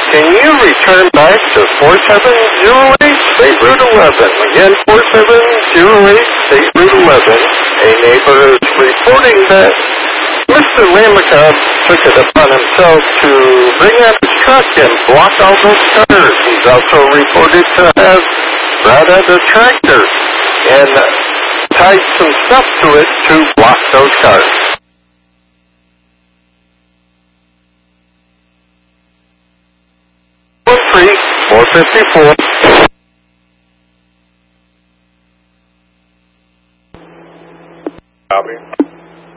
Can you return back to 4708 State Route 11? Again, 4708 State Route 11. A neighbor is reporting that Mr. Lamica took it upon himself to bring out his truck and block all those cars. He's also reported to have brought out a tractor and tied some stuff to it to block those cars. 454.